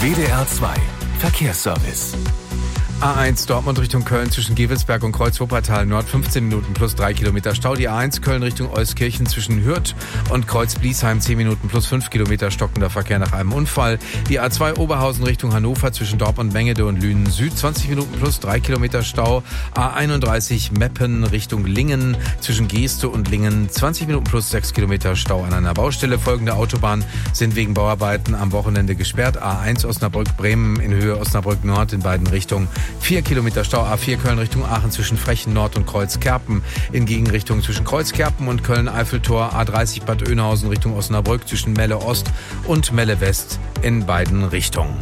WDR 2 Verkehrsservice. A1 Dortmund Richtung Köln zwischen Gevelsberg und Kreuz-Wuppertal Nord 15 Minuten plus 3 Kilometer Stau. Die A1 Köln Richtung Euskirchen zwischen Hürth und Kreuz-Bliesheim 10 Minuten plus 5 Kilometer stockender Verkehr nach einem Unfall. Die A2 Oberhausen Richtung Hannover zwischen Dortmund Mengede und Lünen Süd 20 Minuten plus 3 Kilometer Stau. A31 Meppen Richtung Lingen zwischen Geeste und Lingen 20 Minuten plus 6 Kilometer Stau an einer Baustelle. Folgende Autobahnen sind wegen Bauarbeiten am Wochenende gesperrt. A1 Osnabrück-Bremen in Höhe Osnabrück Nord in beiden Richtungen 4 Kilometer Stau. A4 Köln Richtung Aachen zwischen Frechen Nord und Kreuz-Kerpen. In Gegenrichtung zwischen Kreuz-Kerpen und Köln-Eiffeltor. A30 Bad Oeynhausen Richtung Osnabrück zwischen Melle Ost und Melle West in beiden Richtungen.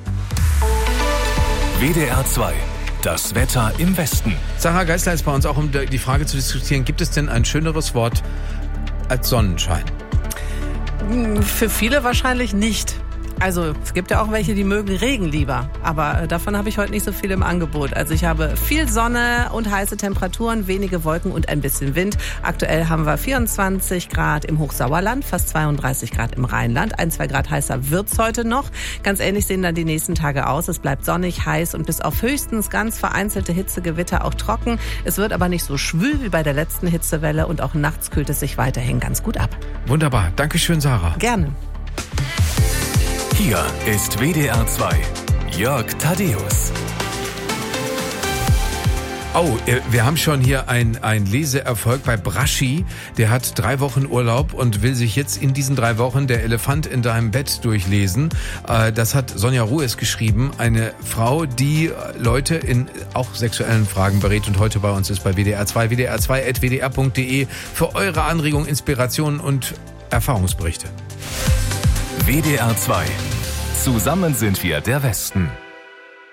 WDR 2. Das Wetter im Westen. Sarah Geisler ist bei uns auch, um die Frage zu diskutieren, gibt es denn ein schöneres Wort als Sonnenschein? Für viele wahrscheinlich nicht. Also es gibt ja auch welche, die mögen Regen lieber, aber davon habe ich heute nicht so viel im Angebot. Also ich habe viel Sonne und heiße Temperaturen, wenige Wolken und ein bisschen Wind. Aktuell haben wir 24 Grad im Hochsauerland, fast 32 Grad im Rheinland. 1-2 Grad heißer wird's heute noch. Ganz ähnlich sehen dann die nächsten Tage aus. Es bleibt sonnig, heiß und bis auf höchstens ganz vereinzelte Hitzegewitter auch trocken. Es wird aber nicht so schwül wie bei der letzten Hitzewelle und auch nachts kühlt es sich weiterhin ganz gut ab. Wunderbar. Dankeschön, Sarah. Gerne. Hier ist WDR 2. Jörg Thaddeus. Oh, wir haben schon hier ein Leseerfolg bei Braschi. Der hat 3 Wochen Urlaub und will sich jetzt in diesen 3 Wochen Der Elefant in deinem Bett durchlesen. Das hat Sonja Ruhes geschrieben. Eine Frau, die Leute in auch sexuellen Fragen berät und heute bei uns ist bei WDR 2. WDR2@wdr.de für eure Anregungen, Inspirationen und Erfahrungsberichte. WDR 2. Zusammen sind wir der Westen.